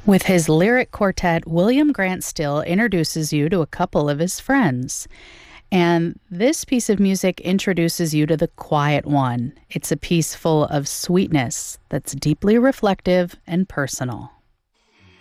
With his lyric quartet, William Grant Still introduces you to a couple of his friends. And this piece of music introduces you to the quiet one. It's a piece full of sweetness that's deeply reflective and personal.